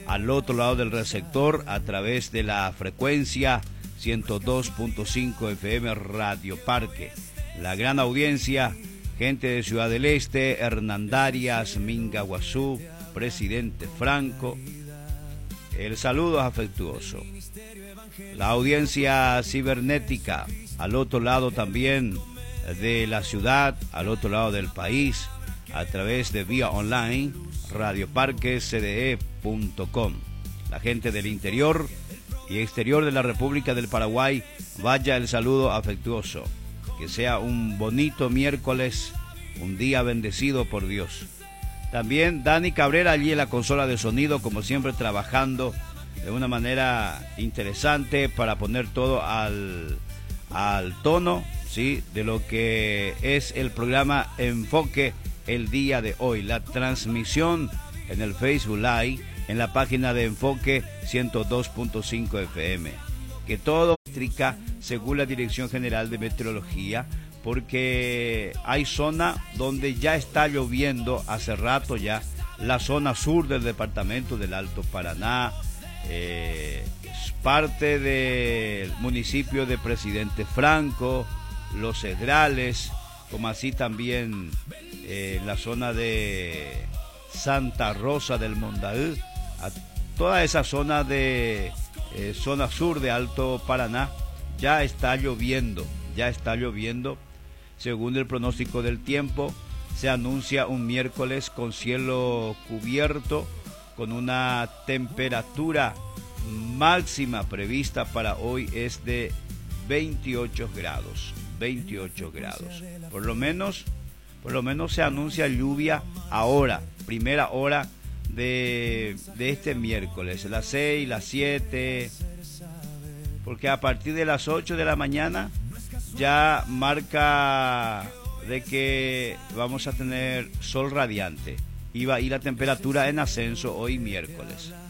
al otro lado del receptor a través de la frecuencia 102.5 FM Radio Parque. La gran audiencia, gente de Ciudad del Este, Hernandarias, Mingaguazú, Presidente Franco. El saludo es afectuoso. La audiencia cibernética, al otro lado también de la ciudad, al otro lado del país, a través de vía online, radioparquecde.com. La gente del interior y exterior de la República del Paraguay, vaya el saludo afectuoso. Que sea un bonito miércoles, un día bendecido por Dios. También Dani Cabrera allí en la consola de sonido, como siempre trabajando de una manera interesante para poner todo al tono, ¿sí?, de lo que es el programa Enfoque el día de hoy. La transmisión en el Facebook Live, en la página de Enfoque 102.5 FM. Que todo eléctrica según la Dirección General de Meteorología, porque hay zona donde ya está lloviendo hace rato ya, la zona sur del departamento del Alto Paraná, parte del municipio de Presidente Franco, Los Cedrales, como así también la zona de Santa Rosa del Mondaú, a toda esa zona de zona sur de Alto Paraná, ya está lloviendo. Según el pronóstico del tiempo, se anuncia un miércoles con cielo cubierto, con una temperatura máxima prevista para hoy es de 28 grados. Por lo menos se anuncia lluvia ahora, primera hora de este miércoles, las 6, las 7, porque a partir de las 8 de la mañana ya marca de que vamos a tener sol radiante y va a ir la temperatura en ascenso hoy miércoles.